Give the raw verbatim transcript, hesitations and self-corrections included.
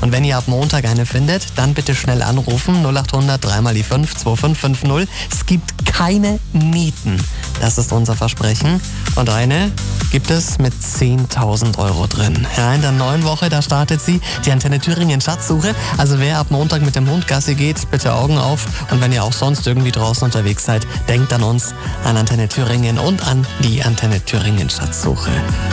Und wenn ihr ab Montag eine findet, dann bitte schnell anrufen. null acht hundert drei mal die fünf zwei fünf fünf null. Es gibt keine Nieten. Das ist unser Versprechen. Und eine gibt es mit zehntausend Euro drin. Ja, in der neuen Woche, da startet sie, die Antenne Thüringen Schatzsuche. Also wer ab Montag mit dem Hund Gassi geht, bitte Augen auf. Und wenn ihr auch sonst irgendwie draußen unterwegs seid, denkt an uns, an Antenne Thüringen und an die Antenne Thüringen Schatzsuche.